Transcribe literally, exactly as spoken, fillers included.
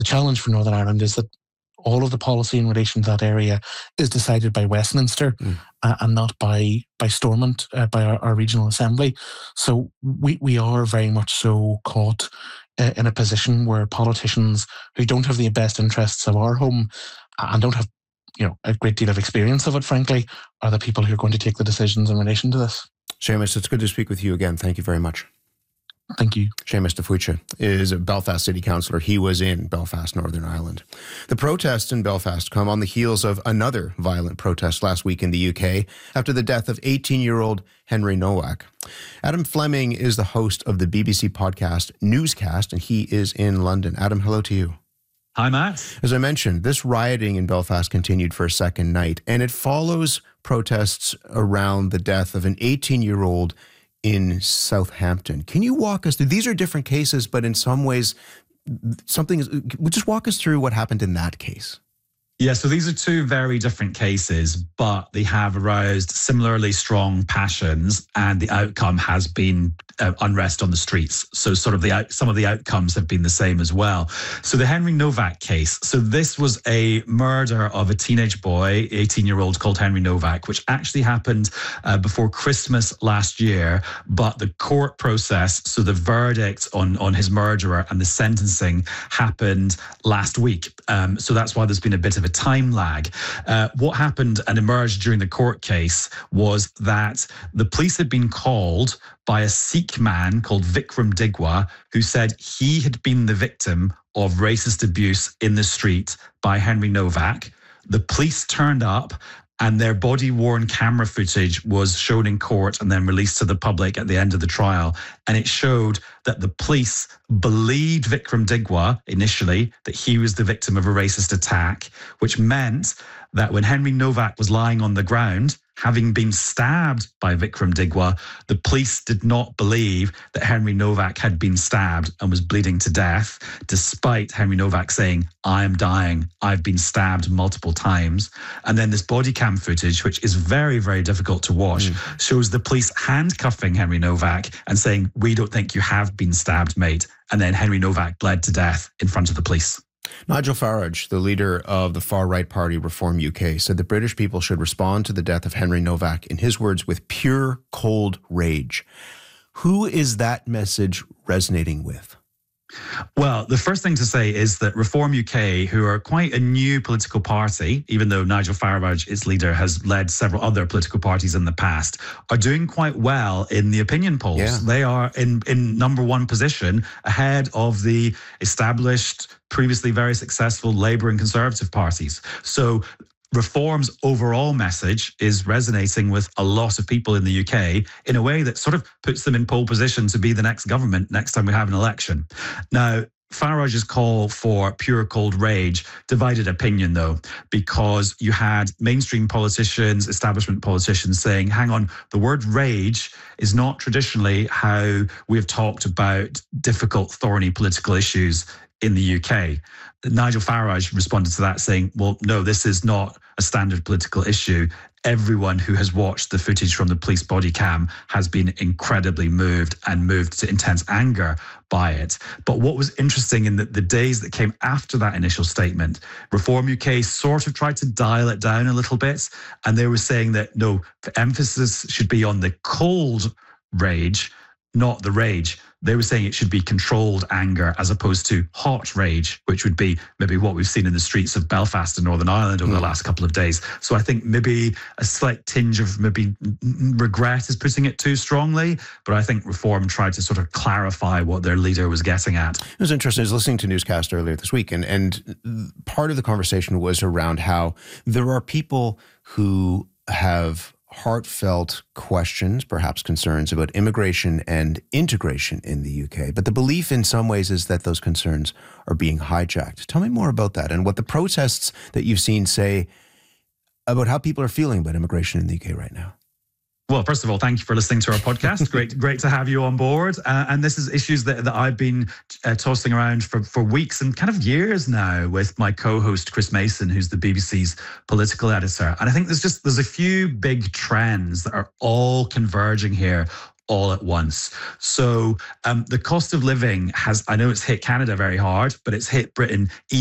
the challenge for Northern Ireland is that all of the policy in relation to that area is decided by Westminster mm. uh, and not by by Stormont, uh, by our, our regional assembly. So we, we are very much so caught uh, in a position where politicians who don't have the best interests of our home and don't have, you know, a great deal of experience of it, frankly, are the people who are going to take the decisions in relation to this. Seamus, it's good to speak with you again. Thank you very much. Thank you. Seamus Defuiche is a Belfast City Councillor. He was in Belfast, Northern Ireland. The protests in Belfast come on the heels of another violent protest last week in the U K after the death of eighteen-year-old Henry Nowak. Adam Fleming is the host of the B B C podcast Newscast, and he is in London. Adam, hello to you. Hi, Matt. As I mentioned, this rioting in Belfast continued for a second night, and it follows protests around the death of an eighteen-year-old in Southampton. Can you walk us through, these are different cases, but in some ways, something is, just walk us through what happened in that case. Yeah, so these are two very different cases, but they have aroused similarly strong passions, and the outcome has been uh, unrest on the streets. So sort of the out, some of the outcomes have been the same as well. So the Henry Nowak case, so this was a murder of a teenage boy, eighteen-year-old called Henry Nowak, which actually happened uh, before Christmas last year, but the court process, so the verdict on, on his murderer and the sentencing happened last week. Um, so that's why there's been a bit of a time lag. Uh, what happened and emerged during the court case was that the police had been called by a Sikh man called Vikram Digwa, who said he had been the victim of racist abuse in the street by Henry Nowak. The police turned up, and their body-worn camera footage was shown in court and then released to the public at the end of the trial. And it showed that the police believed Vikram Digwa initially, that he was the victim of a racist attack, which meant that when Henry Nowak was lying on the ground, having been stabbed by Vikram Digwa, the police did not believe that Henry Nowak had been stabbed and was bleeding to death, despite Henry Nowak saying, "I am dying, I've been stabbed multiple times." And then this body cam footage, which is very, very difficult to watch, mm. shows the police handcuffing Henry Nowak and saying, "We don't think you have been stabbed, mate." And then Henry Nowak bled to death in front of the police. Nigel Farage, the leader of the far-right party Reform U K, said the British people should respond to the death of Henry Nowak, in his words, with pure, cold rage. Who is that message resonating with? Well, the first thing to say is that Reform U K, who are quite a new political party, even though Nigel Farage, its leader, has led several other political parties in the past, are doing quite well in the opinion polls. Yeah. They are in, in number one position ahead of the established, previously very successful Labour and Conservative parties. So Reform's overall message is resonating with a lot of people in the U K in a way that sort of puts them in pole position to be the next government next time we have an election. Now, Farage's call for pure cold rage divided opinion, though, because you had mainstream politicians, establishment politicians saying, hang on, the word rage is not traditionally how we have talked about difficult, thorny political issues in the U K. Nigel Farage responded to that saying, well, no, this is not a standard political issue. Everyone who has watched the footage from the police body cam has been incredibly moved and moved to intense anger by it. But what was interesting in the, the days that came after that initial statement, Reform U K sort of tried to dial it down a little bit. And they were saying that, no, the emphasis should be on the cold rage, not the rage. They were saying it should be controlled anger as opposed to hot rage, which would be maybe what we've seen in the streets of Belfast and Northern Ireland over mm. the last couple of days. So I think maybe a slight tinge of maybe regret is putting it too strongly, but I think Reform tried to sort of clarify what their leader was getting at. It was interesting. I was listening to Newscast earlier this week, and, and part of the conversation was around how there are people who have heartfelt questions, perhaps concerns about immigration and integration in the U K. But the belief in some ways is that those concerns are being hijacked. Tell me more about that and what the protests that you've seen say about how people are feeling about immigration in the U K right now. Well, first of all, thank you for listening to our podcast. Great, great to have you on board. Uh, and this is issues that, that I've been uh, tossing around for, for weeks and kind of years now with my co-host, Chris Mason, who's the B B C's political editor. And I think there's just, there's a few big trends that are all converging here all at once. So um, the cost of living has, I know it's hit Canada very hard, but it's hit Britain